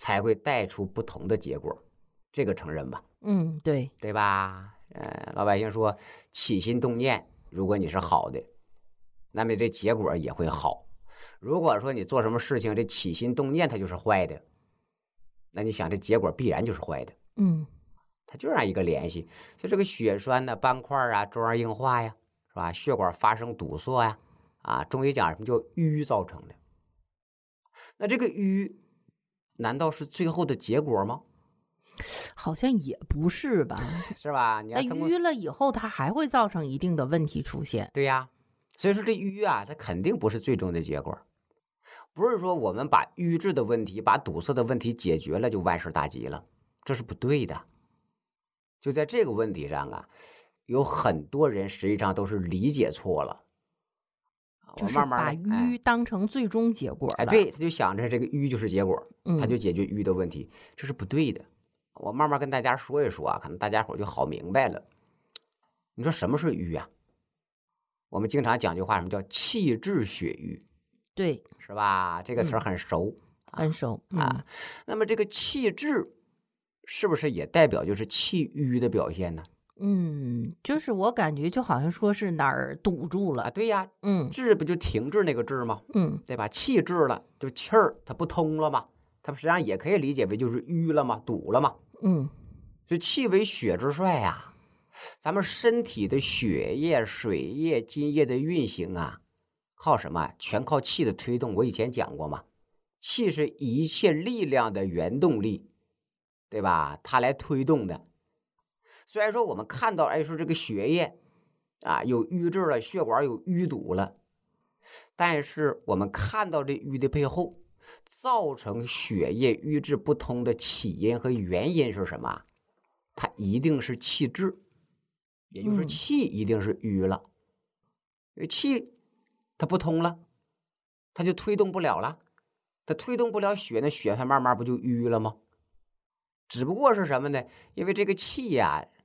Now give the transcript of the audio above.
才会带出不同的结果，这个承认吧？ 对， 对吧？老百姓说起心动念，如果你是好的，那么这结果也会好。如果说你做什么事情，这起心动念它就是坏的，那你想这结果必然就是坏的。它就这样一个联系，就这个血栓呢、斑块啊、粥样硬化呀，是吧？血管发生堵塞呀，中医讲什么叫瘀造成的？那这个瘀，难道是最后的结果吗？ 好像也不是吧？ 是吧？你要那通过淤了以后，它还会造成一定的问题出现。 对呀，所以说这瘀它肯定不是最终的结果，不是说我们把瘀滞的问题、把堵塞的问题解决了就万事大吉了，这是不对的。就在这个问题上有很多人实际上都是理解错了。 就是我慢慢把的， 淤当成最终结果了。 对，他就想着这个瘀就是结果，他就嗯解决瘀的问题，这是不对的。我慢慢跟大家说一说可能大家伙就好明白了。你说什么是瘀我们经常讲句话，什么叫气滞血瘀， 对， 是吧？这个词儿很熟很熟。 那么这个气滞是不是也代表就是气瘀的表现呢？ 就是我感觉就好像说是哪儿堵住了。 对呀， 嗯滞不就停滞那个滞吗？ 嗯对吧？气滞了，就气儿它不通了嘛，它实际上也可以理解为就是淤了嘛，堵了嘛。 嗯所以气为血之帅咱们身体的血液、水液、津液的运行靠什么？全靠气的推动。我以前讲过嘛，气是一切力量的原动力，对吧？它来推动的。虽然说我们看到，说这个血液有瘀滞了，血管有淤堵了，但是我们看到这瘀的背后，造成血液瘀滞不通的起因和原因是什么？它一定是气滞，也就是气一定是瘀了，因为气它不通了，它就推动不了了，它推动不了血，那血它慢慢不就瘀了吗？只不过是什么呢？因为这个气